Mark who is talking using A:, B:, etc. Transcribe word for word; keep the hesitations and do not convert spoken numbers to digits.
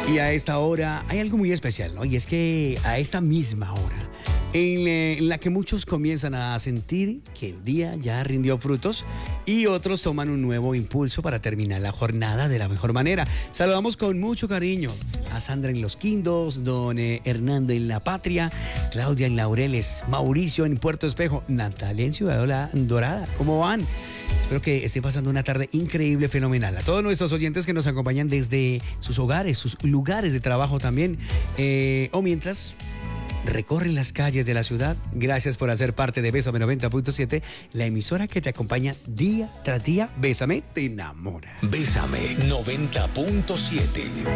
A: Y a esta hora hay algo muy especial, ¿no? Y es que a esta misma hora, en, eh, en la que muchos comienzan a sentir que el día ya rindió frutos y otros toman un nuevo impulso para terminar la jornada de la mejor manera. Saludamos con mucho cariño a Sandra en Los Quindos, don eh, Hernando en La Patria, Claudia en Laureles, Mauricio en Puerto Espejo, Natalia en Ciudad Dorada. ¿Cómo van? Espero que esté pasando una tarde increíble, fenomenal. A todos nuestros oyentes que nos acompañan desde sus hogares, sus lugares de trabajo también, eh, o mientras recorren las calles de la ciudad, gracias por hacer parte de Bésame noventa punto siete, la emisora que te acompaña día tras día. Bésame, te enamora.
B: Bésame noventa punto siete.